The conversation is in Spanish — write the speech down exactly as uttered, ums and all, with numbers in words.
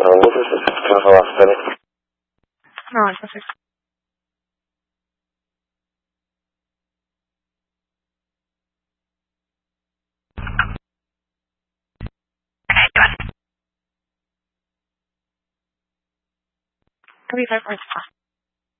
entonces ¿qué nos vamos a hacer? No, entonces. Can we go for a